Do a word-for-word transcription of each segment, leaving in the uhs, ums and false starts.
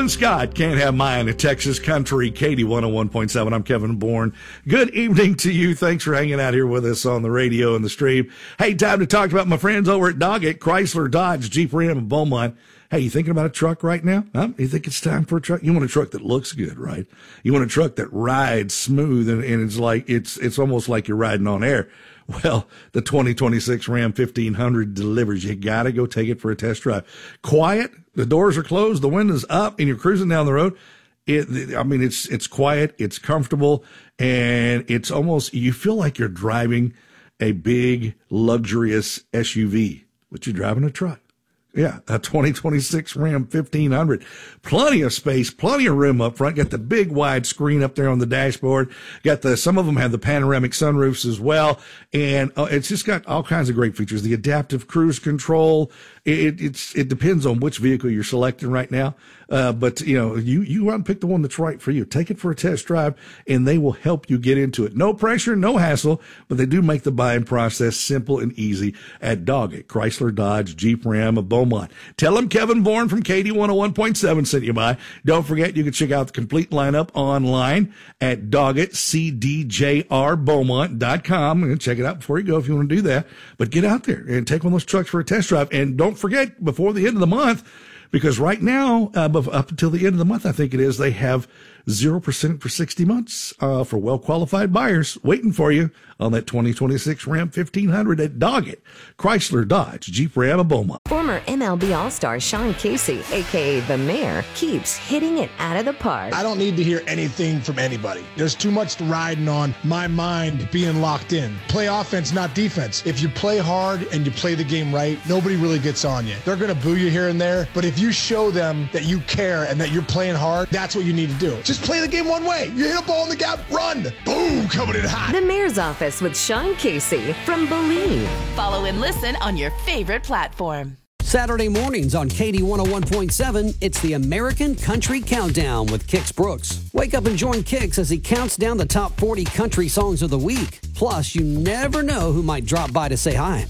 Bon Scott, Can't Have Mine at Texas Country, Katie one oh one point seven. I'm Kevin Bourne. Good evening to you. Thanks for hanging out here with us on the radio and the stream. Hey, time to talk about my friends over at Doggett, Chrysler, Dodge, Jeep, Ram, and Beaumont. Hey, you thinking about a truck right now? Huh? You think it's time for a truck? You want a truck that looks good, right? You want a truck that rides smooth and, and it's like, it's, it's almost like you're riding on air. Well, the twenty twenty-six Ram fifteen hundred delivers. You gotta go take it for a test drive. Quiet. The doors are closed. The window's up and you're cruising down the road. It, I mean, it's, it's quiet. It's comfortable and it's almost, you feel like you're driving a big luxurious S U V, but you're driving a truck. Yeah, a twenty twenty-six Ram fifteen hundred. Plenty of space, plenty of room up front. Got the big wide screen up there on the dashboard. Got the, some of them have the panoramic sunroofs as well. And uh, it's just got all kinds of great features. The adaptive cruise control. It, it's, it depends on which vehicle you're selecting right now. Uh, but you know, you, you want to pick the one that's right for you. Take it for a test drive and they will help you get into it. No pressure, no hassle, but they do make the buying process simple and easy at Doggett, Chrysler, Dodge, Jeep, Ram, and Beaumont. Tell them Kevin Bourne from Katie one oh one point seven sent you by. Don't forget, you can check out the complete lineup online at Doggett, C D J R Beaumont dot com and check it out before you go if you want to do that. But get out there and take one of those trucks for a test drive. And don't forget, before the end of the month, because right now, uh, up until the end of the month, I think it is, they have zero percent for sixty months uh, for well-qualified buyers waiting for you on that twenty twenty-six Ram fifteen hundred at Doggett, Chrysler, Dodge, Jeep, Ram, and Beaumont. Former M L B All-Star Sean Casey, a k a. The Mayor, keeps hitting it out of the park. I don't need to hear anything from anybody. There's too much riding on my mind being locked in. Play offense, not defense. If you play hard and you play the game right, nobody really gets on you. They're going to boo you here and there, but if you show them that you care and that you're playing hard, that's what you need to do. Just play the game one way. You hit a ball in the gap, run. Boom, coming in hot. The Mayor's Office with Sean Casey from Believe. Follow and listen on your favorite platform. Saturday mornings on Katie one oh one point seven, it's the American Country Countdown with Kix Brooks. Wake up and join Kix as he counts down the top forty country songs of the week. Plus, you never know who might drop by to say hi.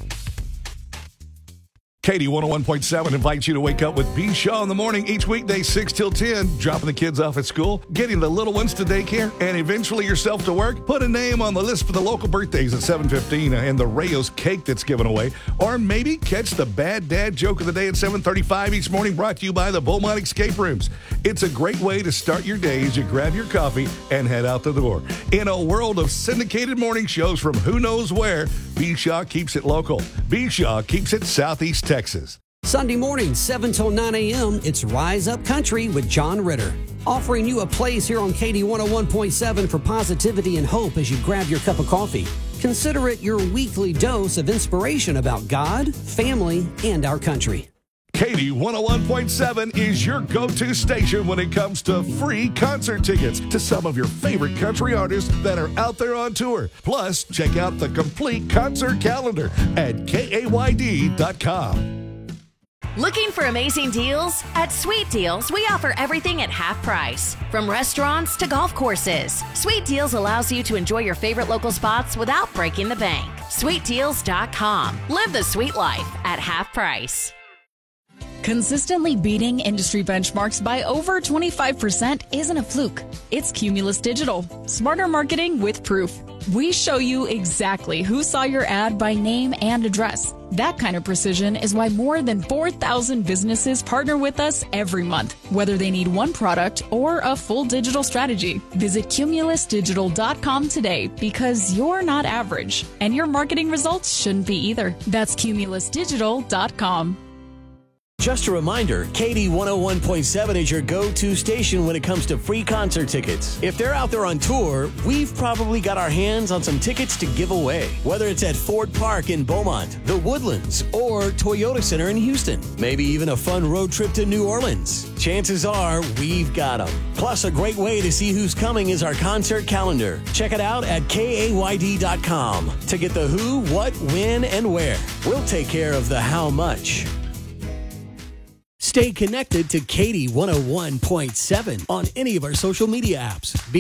Katie one oh one point seven invites you to wake up with B. Shaw in the morning each weekday, six till ten, dropping the kids off at school, getting the little ones to daycare, and eventually yourself to work. Put a name on the list for the local birthdays at seven fifteen and the Rayo's cake that's given away. Or maybe catch the bad dad joke of the day at seven thirty-five each morning, brought to you by the Beaumont Escape Rooms. It's a great way to start your day as you grab your coffee and head out the door. In a world of syndicated morning shows from who knows where, B. Shaw keeps it local. B. Shaw keeps it Southeast Texas. Texas. Sunday morning, seven till nine a.m., it's Rise Up Country with John Ritter. Offering you a place here on Katie one oh one point seven for positivity and hope as you grab your cup of coffee. Consider it your weekly dose of inspiration about God, family, and our country. Katie one oh one point seven is your go-to station when it comes to free concert tickets to some of your favorite country artists that are out there on tour. Plus, check out the complete concert calendar at K A Y D dot com. Looking for amazing deals? At Sweet Deals, we offer everything at half price. From restaurants to golf courses, Sweet Deals allows you to enjoy your favorite local spots without breaking the bank. Sweet Deals dot com. Live the sweet life at half price. Consistently beating industry benchmarks by over twenty-five percent isn't a fluke. It's Cumulus Digital. Smarter marketing with proof. We show you exactly who saw your ad by name and address. That kind of precision is why more than four thousand businesses partner with us every month, whether they need one product or a full digital strategy. Visit Cumulus Digital dot com today because you're not average, and your marketing results shouldn't be either. That's Cumulus Digital dot com. Just a reminder, Katie one oh one point seven is your go-to station when it comes to free concert tickets. If they're out there on tour, we've probably got our hands on some tickets to give away. Whether it's at Ford Park in Beaumont, the Woodlands, or Toyota Center in Houston. Maybe even a fun road trip to New Orleans. Chances are we've got them. Plus, a great way to see who's coming is our concert calendar. Check it out at K A Y D dot com to get the who, what, when, and where. We'll take care of the how much. Stay connected to Katie one oh one point seven on any of our social media apps. Be